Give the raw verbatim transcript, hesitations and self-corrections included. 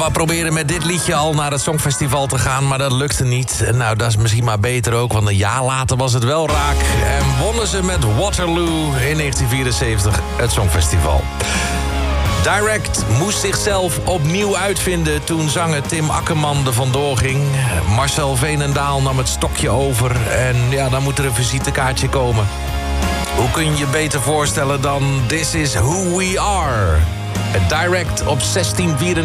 We proberen met dit liedje al naar het Songfestival te gaan, maar dat lukte niet. Nou, dat is misschien maar beter ook, want een jaar later was het wel raak. En wonnen ze met Waterloo in negentien vierenzeventig het Songfestival. Direct moest zichzelf opnieuw uitvinden toen zanger Tim Akkerman er vandoor ging. Marcel Veenendaal nam het stokje over en ja, dan moet er een visitekaartje komen. Hoe kun je je beter voorstellen dan This Is Who We Are? Direct op zestien vierentwintig.